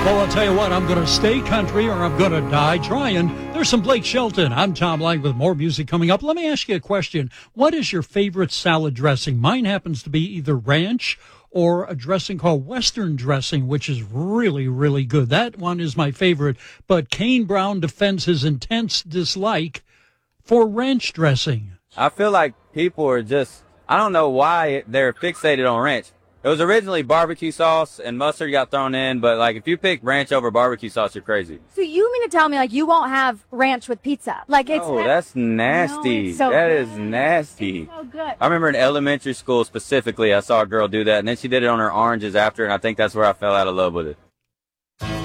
Well, I'll tell you what, I'm going to stay country or I'm going to die trying. There's some Blake Shelton. I'm Tom Lang with more music coming up. Let me ask you a question. What is your favorite salad dressing? Mine happens to be either ranch or a dressing called Western dressing, which is really, really good. That one is my favorite. But Kane Brown defends his intense dislike for ranch dressing. I feel like people are just, I don't know why they're fixated on ranch. It was originally barbecue sauce and mustard got thrown in, but like if you pick ranch over barbecue sauce, you're crazy. So you mean to tell me like you won't have ranch with pizza? Like it's Oh, that's nasty. No, it's so That good. is nasty. It's so good. I remember in elementary school specifically, I saw a girl do that, and then she did it on her oranges after, and I think that's where I fell out of love with it.